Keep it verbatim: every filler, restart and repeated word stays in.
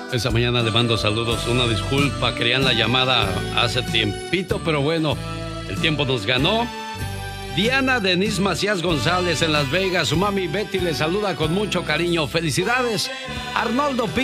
Esa mañana le mando saludos, una disculpa, querían la llamada hace tiempito, pero bueno, el tiempo nos ganó. Diana Denise Macías González en Las Vegas, su mami Betty le saluda con mucho cariño. Felicidades, Arnoldo Pi